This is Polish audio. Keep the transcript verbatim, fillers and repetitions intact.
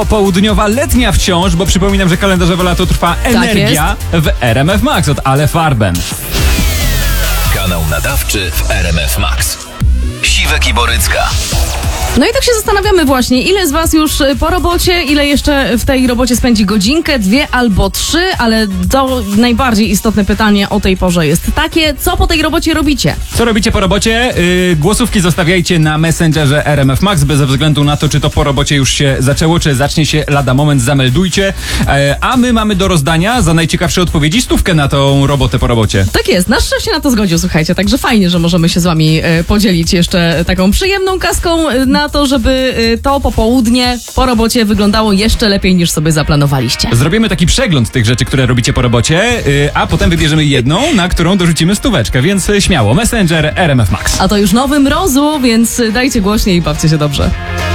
popołudniowa letnia wciąż, bo przypominam, że kalendarzowe lato trwa Energia w R M F Max od Ale Farben. Kanał nadawczy w R M F Max. Siwek i Borycka. No i tak się zastanawiamy właśnie, ile z was już po robocie, ile jeszcze w tej robocie spędzi godzinkę, dwie albo trzy, ale to najbardziej istotne pytanie o tej porze jest takie, co po tej robocie robicie? Co robicie po robocie? Yy, głosówki zostawiajcie na Messengerze R M F Max, bez względu na to, czy to po robocie już się zaczęło, czy zacznie się lada moment, zameldujcie. Yy, a my mamy do rozdania za najciekawsze odpowiedzi stówkę na tą robotę po robocie. Tak jest, nasz szef się na to zgodził, słuchajcie, także fajnie, że możemy się z wami e, podzielić jeszcze taką przyjemną kaską e, na to, żeby e, to popołudnie po robocie wyglądało jeszcze lepiej niż sobie zaplanowaliście. Zrobimy taki przegląd tych rzeczy, które robicie po robocie, yy, a potem wybierzemy jedną, na którą dorzucimy stóweczkę, więc yy, śmiało, Messenger R M F Max. A to już nowy mrozu, więc dajcie głośniej i bawcie się dobrze.